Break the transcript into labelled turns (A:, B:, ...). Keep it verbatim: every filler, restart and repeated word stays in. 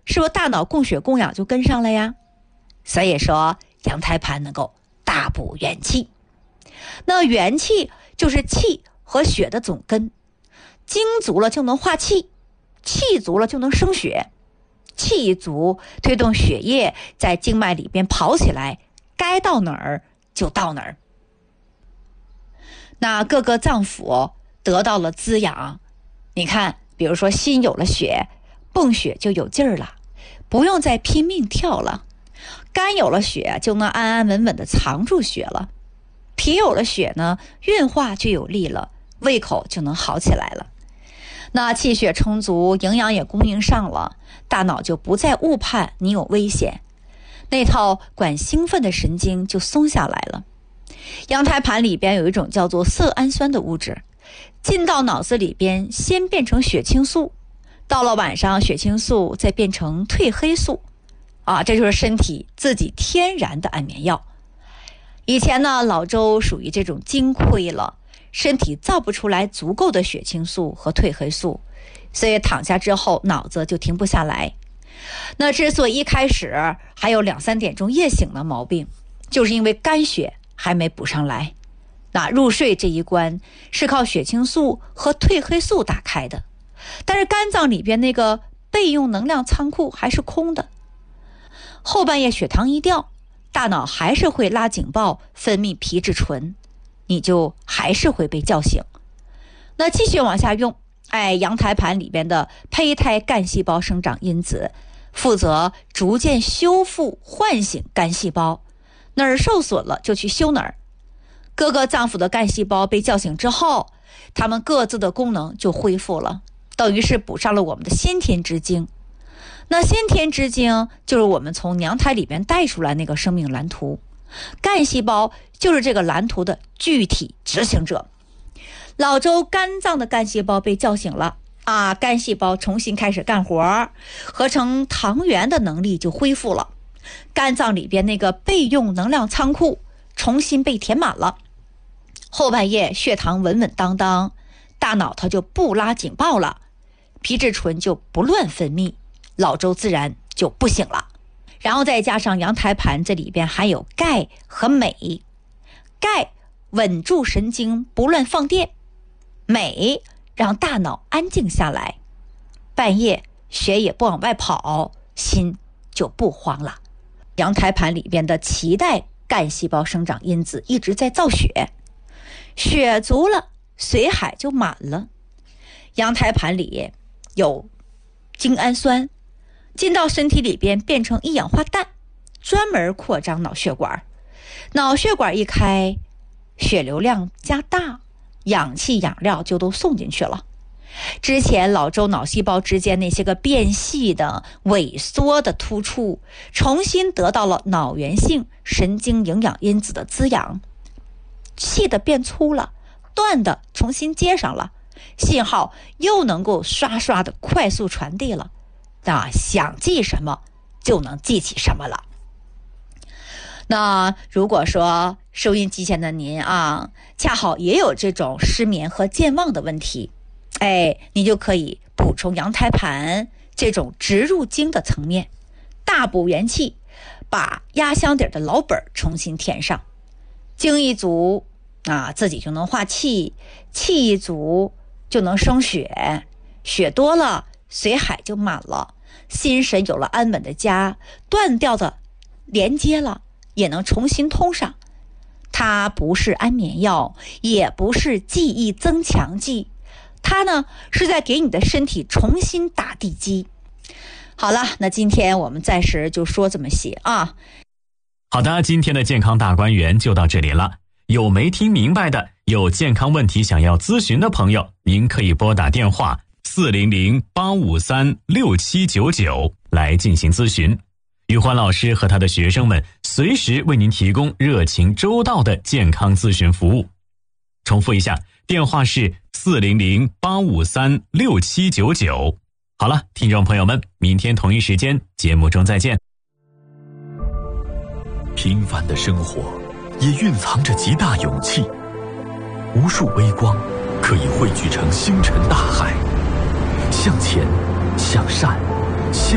A: 是不是大脑供血供氧就跟上了呀？所以说羊胎盘能够大补元气。那元气就是气和血的总根，精足了就能化气，气足了就能生血，气一足推动血液在经脉里边跑起来，该到哪儿就到哪儿。那各个脏腑得到了滋养，你看比如说心有了血，泵血就有劲儿了，不用再拼命跳了。肝有了血就能安安稳稳地藏住血了，脾有了血呢，运化就有力了，胃口就能好起来了。那气血充足，营养也供应上了，大脑就不再误判你有危险，那套管兴奋的神经就松下来了。羊胎盘里边有一种叫做色氨酸的物质，进到脑子里边先变成血清素，到了晚上血清素再变成褪黑素啊，这就是身体自己天然的安眠药。以前呢，老周属于这种精亏了，身体造不出来足够的血清素和褪黑素，所以躺下之后脑子就停不下来。那之所以一开始还有两三点钟夜醒的毛病，就是因为肝血还没补上来。那入睡这一关是靠血清素和褪黑素打开的，但是肝脏里边那个备用能量仓库还是空的。后半夜血糖一掉，大脑还是会拉警报，分泌皮质醇，你就还是会被叫醒。那继续往下用，哎，羊胎盘里边的胚胎干细胞生长因子负责逐渐修复唤醒干细胞，哪儿受损了就去修哪儿。各个脏腑的干细胞被叫醒之后，它们各自的功能就恢复了，等于是补上了我们的先天之精。那先天之精就是我们从娘胎里边带出来那个生命蓝图，干细胞就是这个蓝图的具体执行者。老周肝脏的干细胞被叫醒了啊，干细胞重新开始干活，合成糖原的能力就恢复了，肝脏里边那个备用能量仓库重新被填满了。后半夜血糖稳稳当当，大脑它就不拉警报了，皮质醇就不乱分泌，老周自然就不醒了。然后再加上羊胎盘这里边还有钙和镁，钙稳住神经不乱放电，镁让大脑安静下来，半夜血也不往外跑，心就不慌了。羊胎盘里边的脐带干细胞生长因子一直在造血，血足了，髓海就满了。羊胎盘里有精氨酸，进到身体里边变成一氧化氮，专门扩张脑血管。脑血管一开，血流量加大，氧气养料就都送进去了。之前老周脑细胞之间那些个变细的萎缩的突触，重新得到了脑源性神经营养因子的滋养，细的变粗了，断的重新接上了，信号又能够刷刷的快速传递了，那想记什么就能记起什么了。那如果说收音机前的您啊，恰好也有这种失眠和健忘的问题，哎，你就可以补充羊胎盘这种植入经的层面，大补元气，把压箱底的老本重新填上。精一足啊，自己就能化气，气一足就能生血，血多了，髓海就满了，心神有了安稳的家，断掉的连接了，也能重新通上。它不是安眠药，也不是记忆增强剂，它呢是在给你的身体重新打地基。好了，那今天我们暂时就说这么些啊。
B: 好的，今天的健康大观园就到这里了。有没听明白的，有健康问题想要咨询的朋友，您可以拨打电话四零零八五三六七九九来进行咨询。玉欢老师和他的学生们随时为您提供热情周到的健康咨询服务。重复一下，电话是四零零八五三六七九九。好了，听众朋友们，明天同一时间节目中再见。
C: 平凡的生活也蕴藏着极大勇气，无数微光可以汇聚成星辰大海。向前，向善。